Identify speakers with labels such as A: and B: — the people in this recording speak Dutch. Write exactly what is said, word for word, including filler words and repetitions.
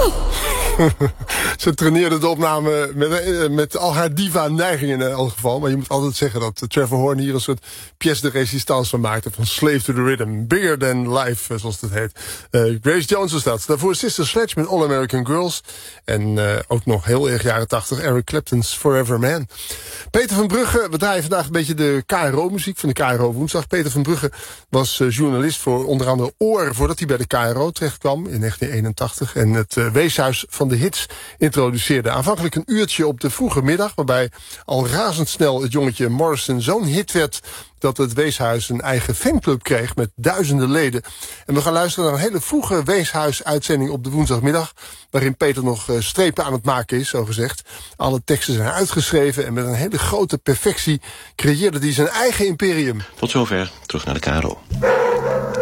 A: Ze traineerde de opname met, met al haar diva-neigingen in elk geval. Maar je moet altijd zeggen dat Trevor Horn hier een soort pièce de résistance van maakte. Van Slave to the Rhythm. Bigger than life, zoals het heet. Uh, Grace Jones was dat. Daarvoor Sister Sledge met All American Girls. En uh, ook nog heel erg jaren tachtig. Eric Clapton's Forever Man. Peter van Brugge, we draaien vandaag een beetje de K R O-muziek van de K R O woensdag. Peter van Brugge was uh, journalist voor onder andere Oor, voordat hij bij de K R O terecht kwam in negentien eenentachtig. En het uh, weeshuis van de hits introduceerde. Aanvankelijk een uurtje op de vroege middag, waarbij al razendsnel het jongetje Morrison zo'n hit werd dat het weeshuis een eigen fanclub kreeg met duizenden leden. En we gaan luisteren naar een hele vroege weeshuis-uitzending op de woensdagmiddag, waarin Peter nog uh, strepen aan het maken is, zo gezegd. Alle teksten zijn uitgeschreven en met een hele grote perfectie creëerde hij zijn eigen imperium.
B: Tot zover, terug naar de K R O.